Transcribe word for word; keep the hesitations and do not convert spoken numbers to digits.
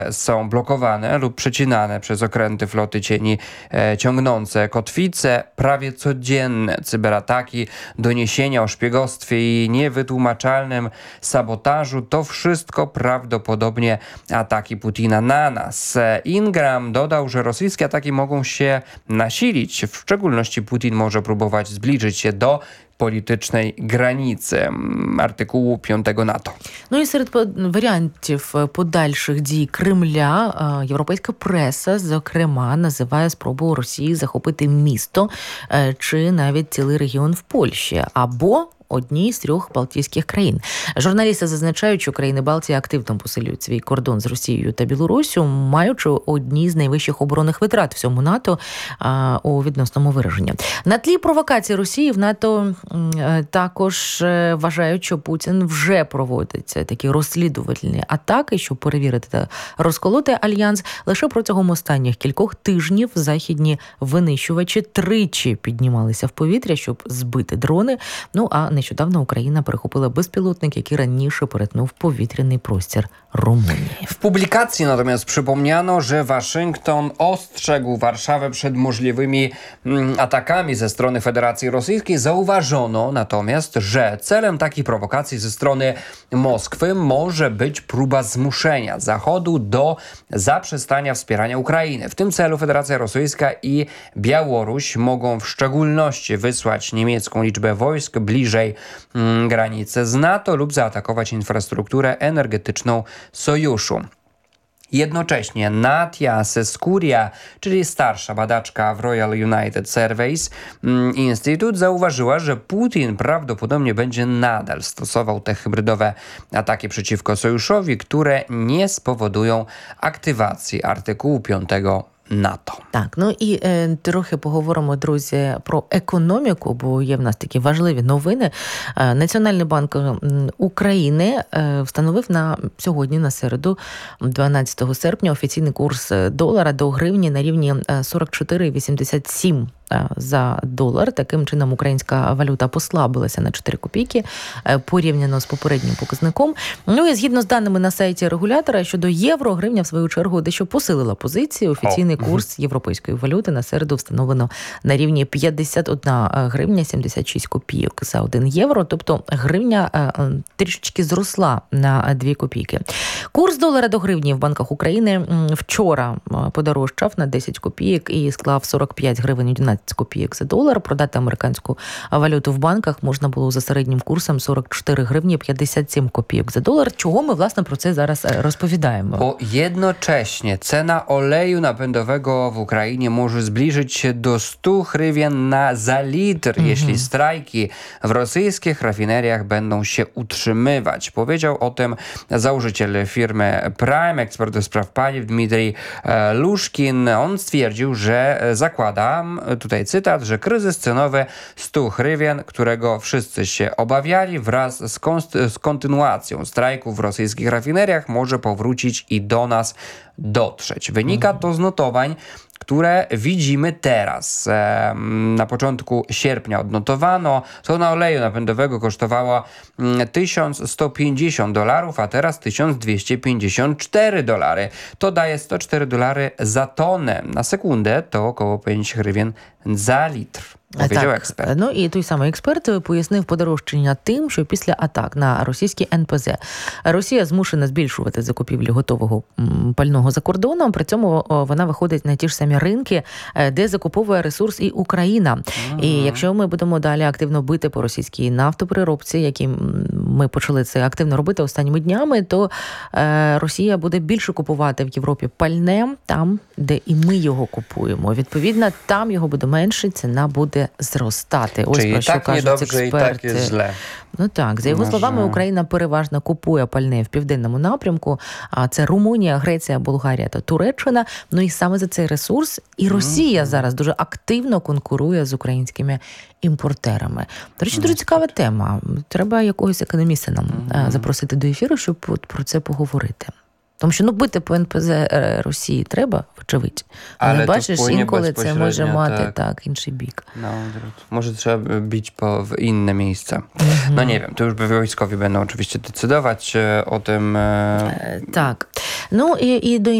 są blokowane lub przecinane przez okręty floty cieni e, ciągnące kotwice. Prawie codzienne cyberataki, doniesienia o szpiegostwie i niewytłumaczalnym sabotażu to wszystko prawdopodobnie ataki Putina na nas. Ingram dodał, że rosyjskie ataki mogą się nasilić. W szczególności Putin może próbować zbliżyć się do політичної границі артикулу п'ятого НАТО. Ну і серед варіантів подальших дій Кремля європейська преса, зокрема, називає спробу Росії захопити місто чи навіть цілий регіон в Польщі або одній з трьох балтійських країн. Журналісти зазначають, що країни Балтії активно посилюють свій кордон з Росією та Білоруссю, маючи одні з найвищих оборонних витрат всьому НАТО а, у відносному вираженні. На тлі провокації Росії в НАТО а, також а, вважають, що Путін вже проводить такі розслідувальні атаки, щоб перевірити та розколоти альянс. Лише протягом останніх кількох тижнів західні винищувачі тричі піднімалися в повітря, щоб збити дрони. Ну, а нещодавно Україна перехопила безпілотник, який раніше перетнув повітряний простір Rumunii. W publikacji natomiast przypomniano, że Waszyngton ostrzegł Warszawę przed możliwymi mm, atakami ze strony Federacji Rosyjskiej. Zauważono natomiast, że celem takiej prowokacji ze strony Moskwy może być próba zmuszenia Zachodu do zaprzestania wspierania Ukrainy. W tym celu Federacja Rosyjska i Białoruś mogą w szczególności wysłać niemiecką liczbę wojsk bliżej mm, granicy z NATO lub zaatakować infrastrukturę energetyczną sojuszu. Jednocześnie Natia Seskuria, czyli starsza badaczka w Royal United Surveys Institute, zauważyła, że Putin prawdopodobnie będzie nadal stosował te hybrydowe ataki przeciwko sojuszowi, które nie spowodują aktywacji artykułu piątego НАТО. Так, ну і е, трохи поговоримо, друзі, про економіку, бо є в нас такі важливі новини. Е, Національний банк України е, встановив на сьогодні, на середу, дванадцятого серпня, офіційний курс долара до гривні на рівні сорок чотири вісімдесят сім за долар. Таким чином українська валюта послабилася на чотири копійки порівняно з попереднім показником. Ну і згідно з даними на сайті регулятора, щодо євро, гривня в свою чергу дещо посилила позиції. Офіційний О. курс європейської валюти на середу встановлено на рівні п'ятдесят одна гривня сімдесят шість копійок за один євро, тобто гривня трішечки зросла на дві копійки. Курс долара до гривні в банках України вчора подорожчав на десять копійок і склав сорок п'ять гривень одинадцять копійок за долар. Продати американську валюту в банках можна було за середнім курсом сорок чотири гривні п'ятдесят сім копійок за долар. Чого ми, власне, про це зараз rozpowiadajmy? Bo jednocześnie cena oleju napędowego w Ukrainie może zbliżyć się do stu hrywien na za litr, mm-hmm. jeśli strajki w rosyjskich rafineriach będą się utrzymywać. Powiedział o tym założyciel firmy Prime, ekspert do spraw paliw Dmitrij Luszkin. On stwierdził, że zakłada, tutaj cytat, że kryzys cenowy stu hrywien, którego wszyscy się obawiali, wraz z, konst- z kontynuacją strajków w rosyjskich rafineriach może powrócić i do nas dotrzeć. Wynika to z notowań, które widzimy teraz. Na początku sierpnia odnotowano, tona oleju napędowego kosztowała tysiąc sto pięćdziesiąt dolarów, a teraz tysiąc dwieście pięćdziesiąt cztery dolary. To daje sto cztery dolary za tonę. Na sekundę to około pięć hrywien za litr. Powiedział так, експерт. Ну і той самий експерт пояснив подорожчання тим, що після атак на російські ен пе зет Росія змушена збільшувати закупівлі готового пального за кордоном, при цьому вона виходить на ті ж самі ринки, де закуповує ресурс і Україна. Mm-hmm. І якщо ми будемо далі активно бити по російській нафтопереробці, які ми почали це активно робити останніми днями, то Росія буде більше купувати в Європі пальне там, де і ми його купуємо. Відповідно, там його буде менше, ціна буде зростати. Ось Czyli про що tak кажуть niedobrze i експерти. tak jest źle. Ну так, за його Може... словами, Україна переважно купує пальне в південному напрямку, а це Румунія, Греція, Болгарія та Туреччина. Ну і саме за цей ресурс і Росія mm-hmm. зараз дуже активно конкурує з українськими імпортерами. До речі, дуже цікава тема. Треба якогось економіста нам mm-hmm. запросити до ефіру, щоб про це поговорити. Тому що ну бити по ен пезе Росії треба, вочевидь. Але, Але бачиш, інколи це може мати так. так, інший бік. No, może trzeba bić po, w inne miejsca. Mhm. No nie wiem, to już wojskowi będą oczywiście decydować o tym. Tak. No i, i do